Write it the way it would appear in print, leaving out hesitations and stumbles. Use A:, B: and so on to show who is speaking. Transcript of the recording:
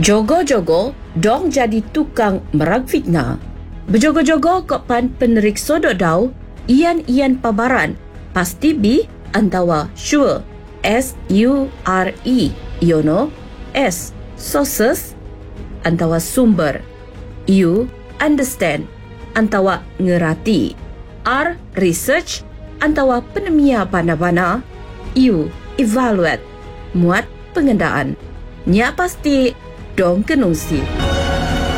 A: Jogo-jogo dong jadi tukang merang fitnah. Berjogo-jogo kok pan peneriksa dok dau, ian pabaran, pasti bi antawa sure, S-U-R-E, yono, S, sources, antawa sumber, U, understand, antawa ngerati, R, research, antawa penemia bana-bana, U, evaluate, muat pengendaan. Nya pasti dong kenungsi.